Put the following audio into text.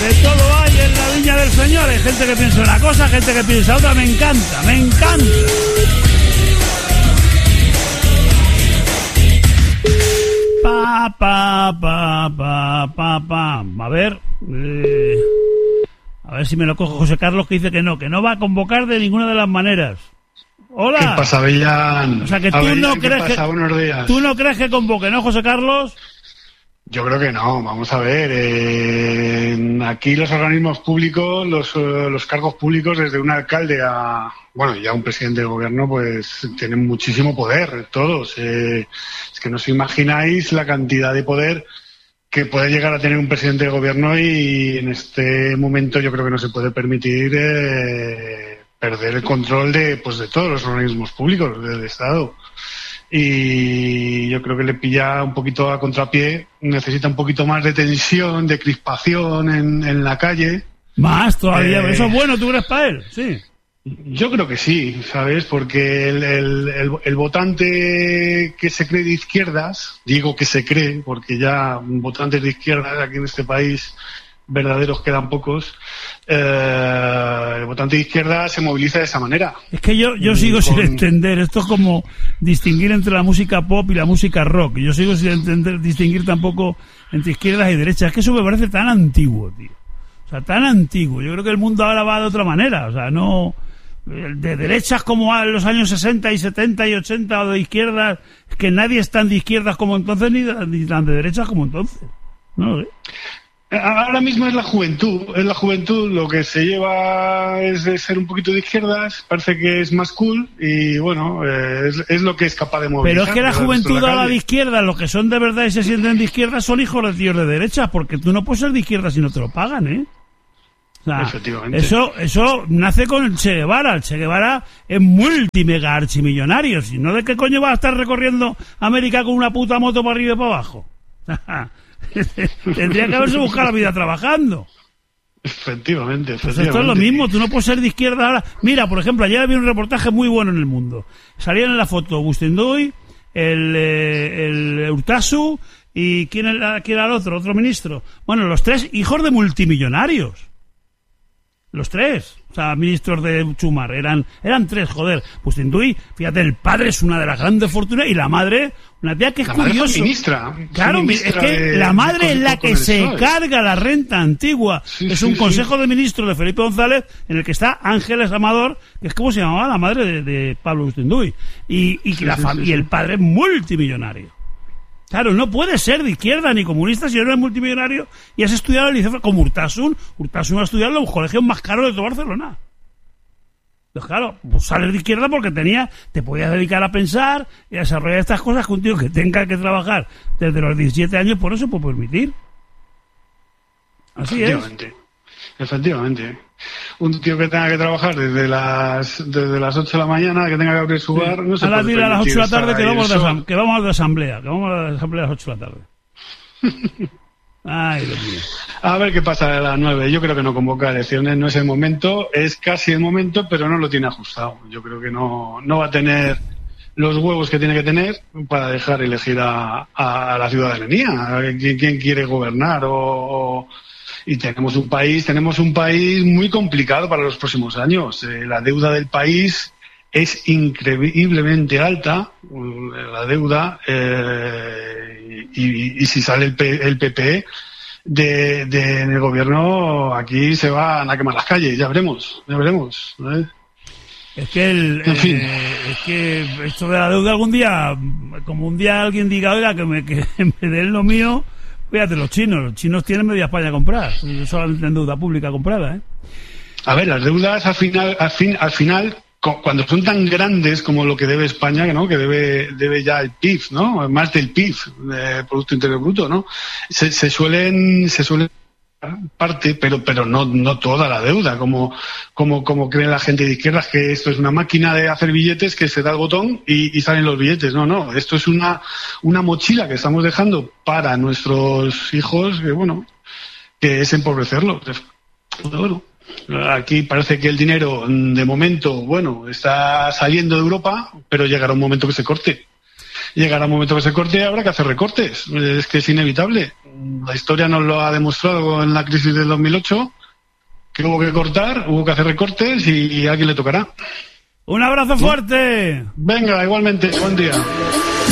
De todo hay en la viña del Señor. Hay gente que piensa una cosa, gente que piensa otra. Me encanta, me encanta. A ver si me lo cojo José Carlos, que dice que no va a convocar de ninguna de las maneras. Hola. ¿Qué pasa, Avellán? O sea que tú Avellán, no crees pasa? Buenos días. ¿Tú no crees que convoque, no, José Carlos? Yo creo que no. Vamos a ver. Aquí los organismos públicos, los cargos públicos, desde un alcalde a, bueno, ya un presidente de gobierno, pues tienen muchísimo poder, todos. Es que no os imagináis la cantidad de poder que puede llegar a tener un presidente de gobierno, y en este momento yo creo que no se puede permitir perder el control de todos los organismos públicos del Estado. Y yo creo que le pilla un poquito a contrapié, necesita un poquito más de tensión, de crispación en la calle. Más todavía, eso es bueno, ¿tú crees para él? Sí. Yo creo que sí, ¿sabes? Porque el votante que se cree de izquierdas, digo que se cree, porque ya votantes de izquierdas aquí en este país verdaderos quedan pocos, el votante de izquierda se moviliza de esa manera. Es que yo sigo sin entender, esto es como distinguir entre la música pop y la música rock. Yo sigo sin distinguir tampoco entre izquierdas y derechas. Es que eso me parece tan antiguo, tío. O sea, tan antiguo. Yo creo que el mundo ahora va de otra manera. O sea, no de derechas como en los años 60 y 70 y 80, o de izquierdas, es que nadie es tan de izquierdas como entonces ni tan de derechas como entonces. No lo sé. Ahora mismo es la juventud lo que se lleva es de ser un poquito de izquierdas, parece que es más cool, y bueno, es lo que es capaz de movilizar. Pero es que la juventud ahora de izquierda, los que son de verdad y se sienten de izquierda, son hijos de tíos de derecha, porque tú no puedes ser de izquierda si no te lo pagan, ¿eh? O sea, efectivamente. Eso nace con el Che Guevara. El Che Guevara es multimega archimillonario, si no, ¿de qué coño va a estar recorriendo América con una puta moto para arriba y para abajo? Tendría que haberse buscado la vida trabajando. Efectivamente. Pues esto es lo mismo, tú no puedes ser de izquierda ahora. Mira, por ejemplo, ayer había un reportaje muy bueno en El Mundo. Salían en la foto Bustinduy, el Urtasu y ¿quién era el otro ministro? Bueno, los tres hijos de multimillonarios. Los tres, o sea, ministros de Chumar, eran tres, joder. Bustinduy, fíjate, el padre es una de las grandes fortunas y la madre, una tía que es curiosa. Claro, es que la madre es la que se carga la renta antigua. Es un consejo de ministros de Felipe González en el que está Ángeles Amador, que es como se llamaba la madre de Pablo Bustinduy. Y el padre es multimillonario. Claro, no puedes ser de izquierda ni comunista si no eres multimillonario y has estudiado en el liceo como Urtasun. Urtasun ha estudiado en los colegios más caros de toda Barcelona. Pues claro, pues sales de izquierda porque te podías dedicar a pensar y a desarrollar estas cosas que un tío que tenga que trabajar desde los 17 años, por eso se puede permitir. Así es. Efectivamente. Un tío que tenga que trabajar desde las 8 de la mañana, que tenga que abrir su bar, no se puede permitir. A las 8 de la tarde que vamos de asamblea, a las 8 de la tarde. Ay, Dios mío. A ver qué pasa a las 9. Yo creo que no convoca elecciones, no es el momento, es casi el momento, pero no lo tiene ajustado. Yo creo que no va a tener los huevos que tiene que tener para dejar elegir a la ciudadanía, a quién quiere gobernar y tenemos un país muy complicado para los próximos años. La deuda del país es increíblemente alta, la deuda, y si sale el PP en el gobierno, aquí se van a quemar las calles, ya veremos. Es que es que esto de la deuda algún día, como un día alguien diga, oiga, que me den lo mío. Fíjate, los chinos tienen media España comprada, solamente en deuda pública comprada, ¿eh? A ver, las deudas al final, cuando son tan grandes como lo que debe España, ¿no? Que debe ya el PIB, ¿no? Más del PIB, Producto Interior Bruto, ¿no? Se suelen parte, pero no toda la deuda, como cree la gente de izquierdas, que esto es una máquina de hacer billetes que se da el botón y salen los billetes. No, esto es una mochila que estamos dejando para nuestros hijos, que es empobrecerlos. Bueno, aquí parece que el dinero de momento, está saliendo de Europa, pero llegará un momento que se corte. Habrá que hacer recortes, es que es inevitable. La historia nos lo ha demostrado en la crisis del 2008, que hubo que cortar, hubo que hacer recortes y a alguien le tocará. ¡Un abrazo fuerte! Venga, igualmente, buen día.